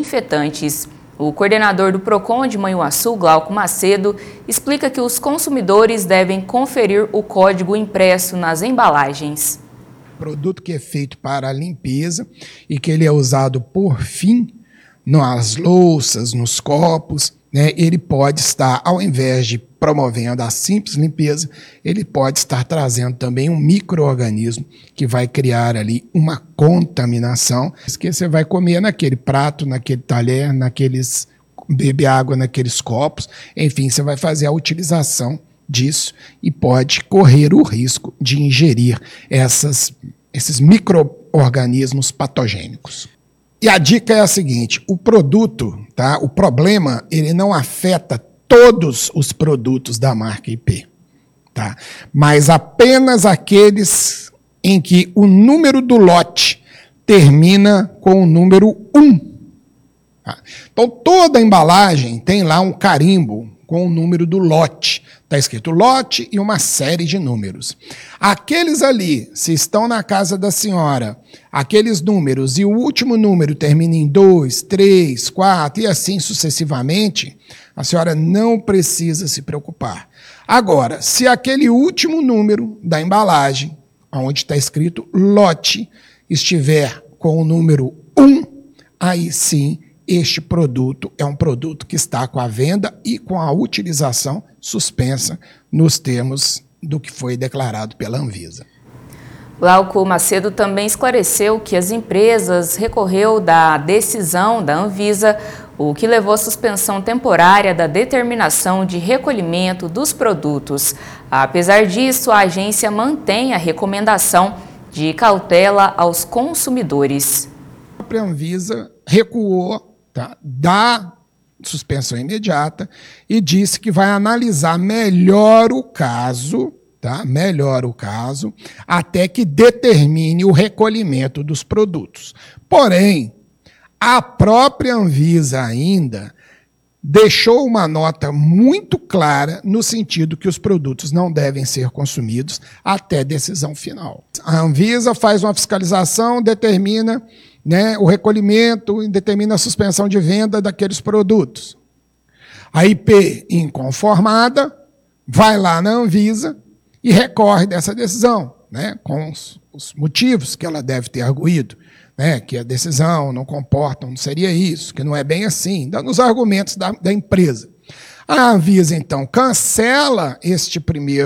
desinfetantes. O coordenador do PROCON de Manhuaçu, Glauco Macedo, explica que os consumidores devem conferir o código impresso nas embalagens. Produto que é feito para a limpeza e que ele é usado por fim nas louças, nos copos, né? Ele pode estar, ao invés de promovendo a simples limpeza, ele pode estar trazendo também um micro-organismo que vai criar ali uma contaminação, que você vai comer naquele prato, naquele talher, beber água naqueles copos, enfim, você vai fazer a utilização disso e pode correr o risco de ingerir esses micro-organismos patogênicos. E a dica é a seguinte: o produto, tá? O problema, ele não afeta todos os produtos da marca IP, tá? Mas apenas aqueles em que o número do lote termina com o número 1. Tá? Então, toda embalagem tem lá um carimbo com o número do lote. Está escrito lote e uma série de números. Aqueles ali, se estão na casa da senhora, aqueles números, e o último número termina em 2, 3, 4 e assim sucessivamente, a senhora não precisa se preocupar. Agora, se aquele último número da embalagem, onde está escrito lote, estiver com o número 1, aí sim, este produto é um produto que está com a venda e com a utilização suspensa nos termos do que foi declarado pela Anvisa. Glauco Macedo também esclareceu que as empresas recorreu da decisão da Anvisa, o que levou à suspensão temporária da determinação de recolhimento dos produtos. Apesar disso, a agência mantém a recomendação de cautela aos consumidores. A própria Anvisa recuou, tá, da suspensão imediata e disse que vai analisar melhor o caso, tá? Melhor o caso, até que determine o recolhimento dos produtos. Porém, a própria Anvisa ainda deixou uma nota muito clara no sentido que os produtos não devem ser consumidos até decisão final. A Anvisa faz uma fiscalização, determina, né, o recolhimento e determina a suspensão de venda daqueles produtos. A IP inconformada vai lá na Anvisa e recorre dessa decisão, né, com os motivos que ela deve ter arguído, né, que a decisão não comporta, não seria isso, que não é bem assim, dando os argumentos da empresa. A Anvisa, então, cancela essa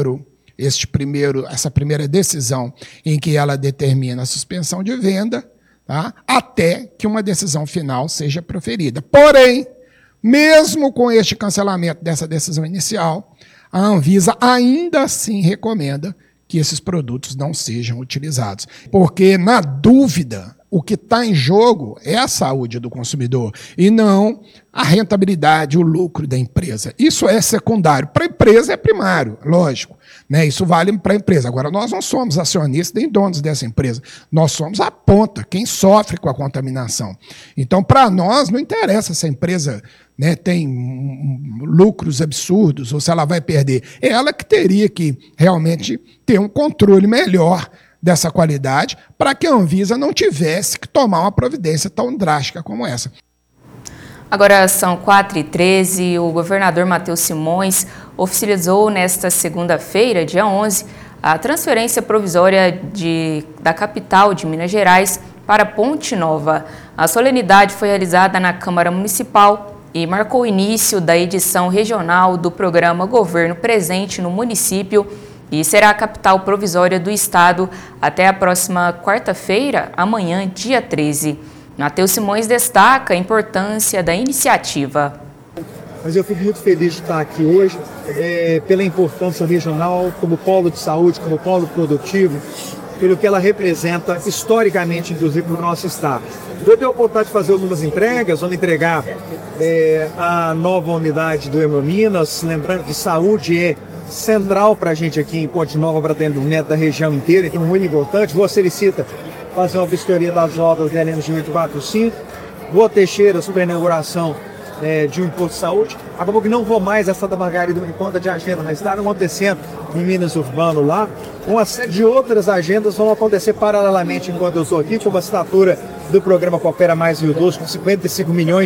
primeira decisão em que ela determina a suspensão de venda, tá, até que uma decisão final seja proferida. Porém, mesmo com este cancelamento dessa decisão inicial, a Anvisa ainda assim recomenda que esses produtos não sejam utilizados. Porque, na dúvida, o que está em jogo é a saúde do consumidor e não a rentabilidade, o lucro da empresa. Isso é secundário. Para a empresa é primário, lógico, né? Isso vale para a empresa. Agora, nós não somos acionistas nem donos dessa empresa. Nós somos a ponta, quem sofre com a contaminação. Então, para nós, não interessa se a empresa, né, tem lucros absurdos ou se ela vai perder. É ela que teria que realmente ter um controle melhor dessa qualidade para que a Anvisa não tivesse que tomar uma providência tão drástica como essa. Agora são 4h13, o governador Matheus Simões oficializou nesta segunda-feira, dia 11, a transferência provisória da capital de Minas Gerais para Ponte Nova. A solenidade foi realizada na Câmara Municipal e marcou o início da edição regional do programa Governo Presente no município e será a capital provisória do estado até a próxima quarta-feira, amanhã, dia 13. Matheus Simões destaca a importância da iniciativa. Mas eu fico muito feliz de estar aqui hoje, pela importância regional, como polo de saúde, como polo produtivo, pelo que ela representa historicamente, inclusive, para o nosso estado. Eu tenho a oportunidade de fazer algumas entregas, vamos entregar a nova unidade do Hemominas, lembrando que saúde é central para a gente aqui em Ponte Nova, para atendimento da região inteira, então muito importante. Rua Sericita, fazer uma vistoria das obras da LM 845. Rua Teixeira, superinauguração de um imposto de saúde. Acabou que não vou mais a Santa Margarida em conta de agenda, mas está acontecendo em Minas Urbano lá. Uma série de outras agendas vão acontecer paralelamente enquanto eu estou aqui, como a assinatura do programa Coopera Mais Rio Doce, com 55 milhões